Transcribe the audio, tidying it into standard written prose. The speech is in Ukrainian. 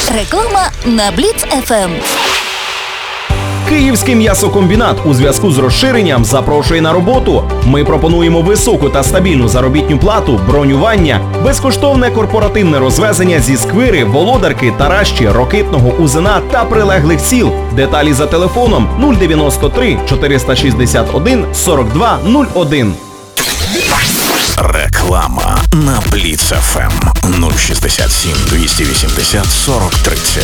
Реклама на Бліц ФМ. Київський м'ясокомбінат у зв'язку з розширенням запрошує на роботу. Ми пропонуємо високу та стабільну заробітну плату, бронювання, безкоштовне корпоративне розвезення зі Сквири, Володарки, Таращі, Рокитного, Узина та прилеглих сіл. Деталі за телефоном 093 461 42 01. Реклама на Бліц ФМ 067 280 40 30.